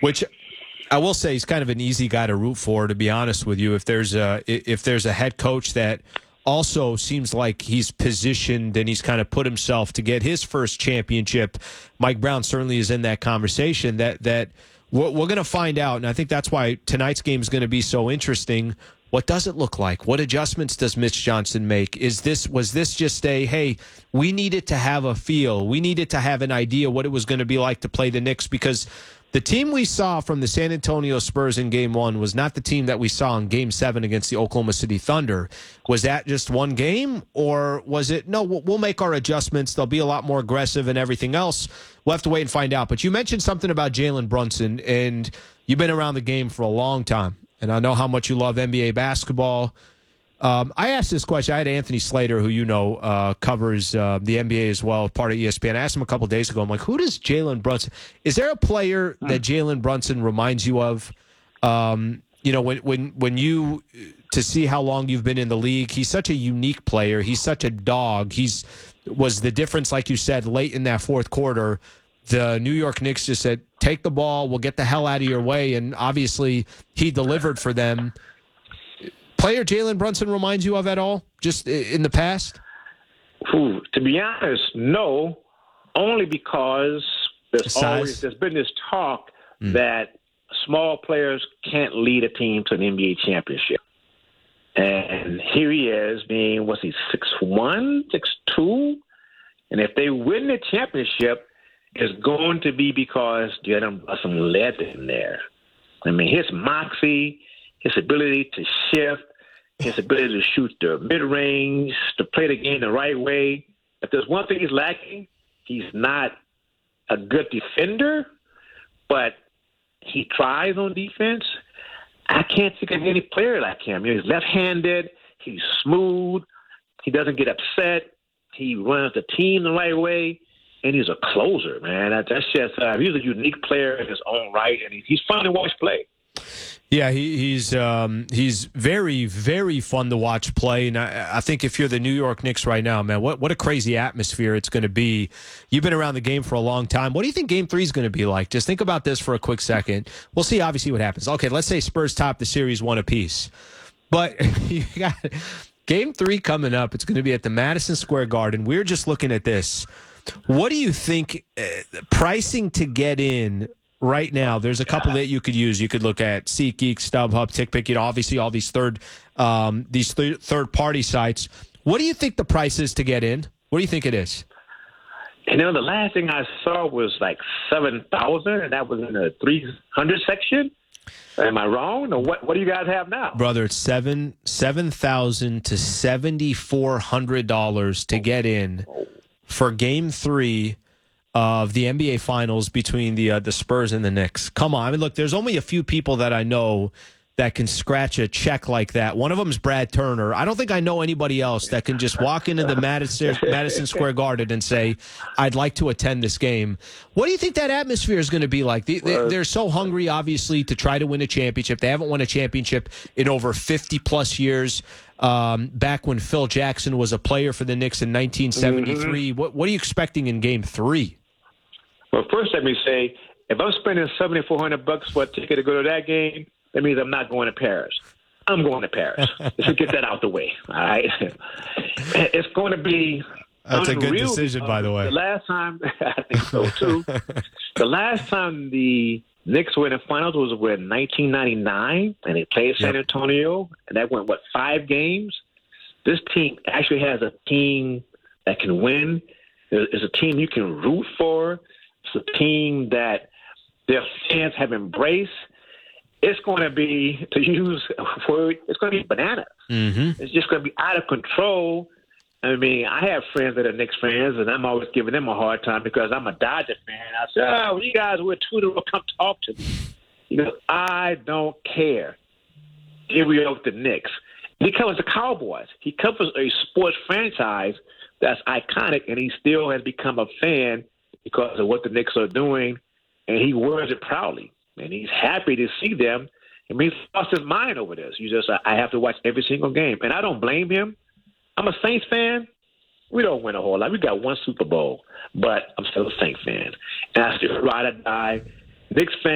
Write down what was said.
Which I will say he's kind of an easy guy to root for, to be honest with you. If there's a head coach that also seems like he's positioned and he's kind of put himself to get his first championship, Mike Brown certainly is in that conversation. That we're going to find out, and I think that's why tonight's game is going to be so interesting. What does it look like? What adjustments does Mitch Johnson make? Was this just hey, we needed to have a feel. We needed to have an idea what it was going to be like to play the Knicks, because the team we saw from the San Antonio Spurs in Game 1 was not the team that we saw in Game 7 against the Oklahoma City Thunder. Was that just one game, or was it, no, we'll make our adjustments, they'll be a lot more aggressive and everything else? We'll have to wait and find out. But you mentioned something about Jalen Brunson, and you've been around the game for a long time, and I know how much you love NBA basketball. I asked this question. I had Anthony Slater, who covers the NBA as well, part of ESPN. I asked him a couple days ago. I'm like, who does Jalen Brunson? Is there a player that Jalen Brunson reminds you of? When you to see how long you've been in the league, he's such a unique player. He's such a dog. Was the difference, like you said, late in that fourth quarter. The New York Knicks just said, "Take the ball. We'll get the hell out of your way," and obviously he delivered for them. Player Jalen Brunson reminds you of at all, just in the past? To be honest, no. Only because there's been this talk that small players can't lead a team to an NBA championship. And here he is being, 6'1", 6'2"? And if they win the championship, it's going to be because Jalen Brunson led them there. I mean, his moxie, his ability to shift, his ability to shoot the mid-range, to play the game the right way. If there's one thing he's lacking, he's not a good defender, but he tries on defense. I can't think of any player like him. He's left-handed. He's smooth. He doesn't get upset. He runs the team the right way, and he's a closer, man. That's just he's a unique player in his own right, and he's fun to watch play. Yeah, he's very, very fun to watch play. And I think if you're the New York Knicks right now, man, what a crazy atmosphere it's going to be. You've been around the game for a long time. What do you think Game 3 is going to be like? Just think about this for a quick second. We'll see, obviously, what happens. Okay, let's say Spurs top the series 1 apiece. But you got Game 3 coming up. It's going to be at the Madison Square Garden. We're just looking at this. What do you think pricing to get in right now? There's a couple that you could use. You could look at SeatGeek, StubHub, TickPick, obviously all these third-party sites. What do you think the price is to get in? What do you think it is? The last thing I saw was like $7,000, and that was in the 300 section. Am I wrong? Or what do you guys have now? Brother, it's $7,000 to $7,400 to get in for Game 3 of the NBA Finals between the Spurs and the Knicks. Come on. I mean, look, there's only a few people that I know that can scratch a check like that. One of them is Brad Turner. I don't think I know anybody else that can just walk into the Madison Square Garden and say, I'd like to attend this game. What do you think that atmosphere is going to be like? They're so hungry, obviously, to try to win a championship. They haven't won a championship in over 50-plus years. Back when Phil Jackson was a player for the Knicks in 1973. What are you expecting in Game 3? Well, first let me say, if I'm spending $7,400 for a ticket to go to that game, that means I'm not going to Paris. I'm going to Paris. Let's get that out the way, all right? It's going to be That's unreal. A good decision, by the way. The last time, I think so, too. The last time the Knicks were in the finals was in 1999, and they played San Antonio, and that went, 5 games? This team actually has a team that can win. It's a team you can root for. It's a team that their fans have embraced. It's going to be, to use a word, it's going to be bananas. It's just going to be out of control. I mean, I have friends that are Knicks fans, and I'm always giving them a hard time because I'm a Dodger fan. I say, when you guys were 2-0, come talk to me. I don't care. Here we are with the Knicks. He covers the Cowboys. He covers a sports franchise that's iconic, and he still has become a fan because of what the Knicks are doing, and he wears it proudly. And he's happy to see them. I mean, he's lost his mind over this. I have to watch every single game. And I don't blame him. I'm a Saints fan. We don't win a whole lot. We got 1 Super Bowl. But I'm still a Saints fan. And I still ride or die. Knicks fan.